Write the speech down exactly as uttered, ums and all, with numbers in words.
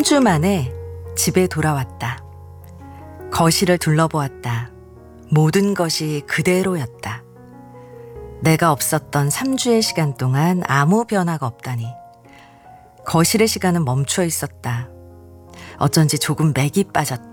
주 만에 집에 돌아왔다. 거실을 둘러보았다. 모든 것이 그대로였다. 내가 없었던 삼 주의 시간 동안 아무 변화가 없다니. 거실의 시간은 멈춰 있었다. 어쩐지 조금 맥이 빠졌다.